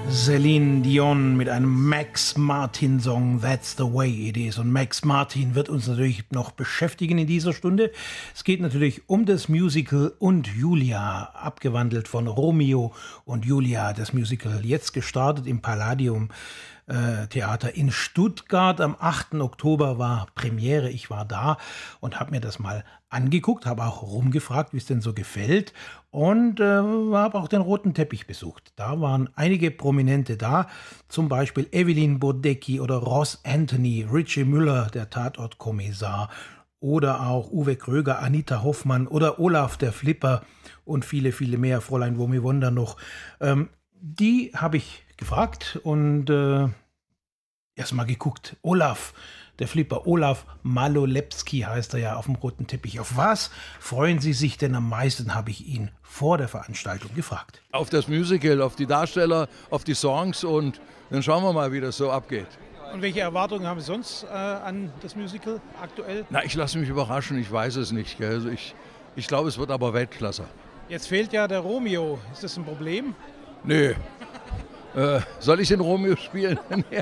Celine Dion mit einem Max Martin Song That's the Way It Is. Und Max Martin wird uns natürlich noch beschäftigen in dieser Stunde. Es geht natürlich um das Musical und Julia, abgewandelt von Romeo und Julia. Das Musical jetzt gestartet im Palladium Theater in Stuttgart. Am 8. Oktober war Premiere. Ich war da und habe mir das mal angeguckt, habe auch rumgefragt, wie es denn so gefällt und habe auch den roten Teppich besucht. Da waren einige Prominente da, zum Beispiel Evelyn Bodecki oder Ross Anthony, Richie Müller, der Tatortkommissar, oder auch Uwe Kröger, Anita Hoffmann oder Olaf der Flipper und viele, viele mehr, Fräulein Wommi-Wonder noch. Die habe ich gefragt und erst mal geguckt. Olaf, der Flipper, Olaf Malolepski heißt er ja auf dem roten Teppich. Auf was freuen Sie sich denn am meisten, habe ich ihn vor der Veranstaltung gefragt. Auf das Musical, auf die Darsteller, auf die Songs und dann schauen wir mal, wie das so abgeht. Und welche Erwartungen haben Sie sonst an das Musical aktuell? Na, ich lasse mich überraschen, ich weiß es nicht. Gell? Also ich glaube, es wird aber Weltklasse. Jetzt fehlt ja der Romeo. Ist das ein Problem? Nö. Soll ich den Romeo spielen?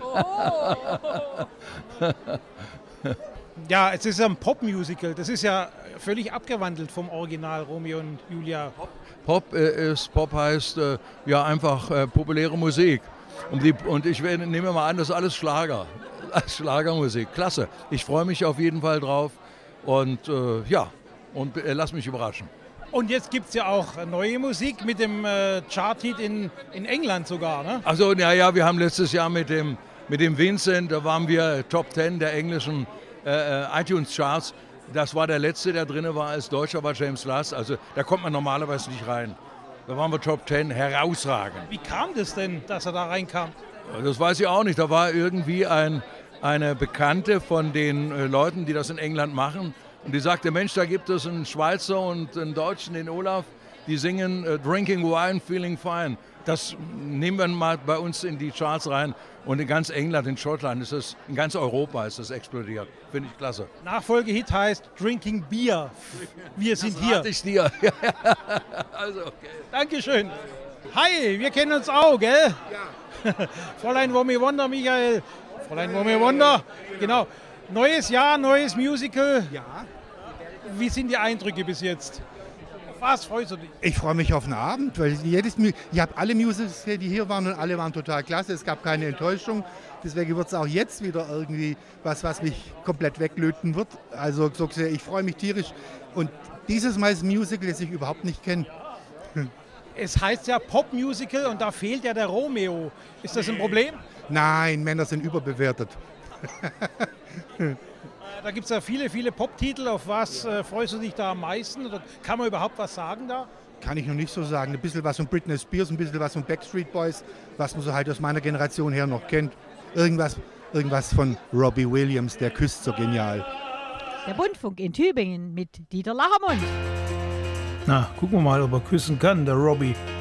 Ja, es ist ein Pop-Musical. Das ist ja völlig abgewandelt vom Original Romeo und Julia. Pop heißt ja einfach populäre Musik. Und ich nehme mal an, das ist alles Schlager. Alles Schlagermusik. Klasse. Ich freue mich auf jeden Fall drauf. Und ja, und lass mich überraschen. Und jetzt gibt es ja auch neue Musik mit dem Chart-Hit in England sogar, ne? Also ja, wir haben letztes Jahr mit dem Vincent, da waren wir Top 10 der englischen iTunes-Charts. Das war der letzte, der drin war als Deutscher, war James Last. Also da kommt man normalerweise nicht rein. Da waren wir Top 10, herausragend. Wie kam das denn, dass er da reinkam? Das weiß ich auch nicht. Da war irgendwie eine Bekannte von den Leuten, die das in England machen. Und die sagte, Mensch, da gibt es einen Schweizer und einen Deutschen, den Olaf, die singen Drinking Wine, Feeling Fine. Das nehmen wir mal bei uns in die Charts rein. Und in ganz England, in Schottland, in ganz Europa ist das explodiert. Finde ich klasse. Nachfolgehit heißt Drinking Beer. Wir sind hier. Ich dir. Also, okay. Dankeschön. Hi, wir kennen uns auch, gell? Ja. Fräulein Wommi-Wonder, Michael. Fräulein Wommi-Wonder, genau. Neues Jahr, neues Musical. Ja. Wie sind die Eindrücke bis jetzt? Auf was freust du dich? Ich freue mich auf den Abend, weil ich habe alle Musicals, die hier waren und alle waren total klasse. Es gab keine Enttäuschung. Deswegen wird es auch jetzt wieder irgendwie was mich komplett weglöten wird. Also ich freue mich tierisch. Und dieses Mal ist ein Musical, das ich überhaupt nicht kenne. Es heißt ja Pop-Musical und da fehlt ja der Romeo. Ist das ein Problem? Nein, Männer sind überbewertet. Da gibt es ja viele, viele Pop-Titel. Auf was freust du dich da am meisten? Oder kann man überhaupt was sagen da? Kann ich noch nicht so sagen. Ein bisschen was von Britney Spears, ein bisschen was von Backstreet Boys, was man so halt aus meiner Generation her noch kennt. Irgendwas von Robbie Williams, der küsst so genial. Der Bundfunk in Tübingen mit Dieter Lachermund. Na, gucken wir mal, ob er küssen kann, der Robbie.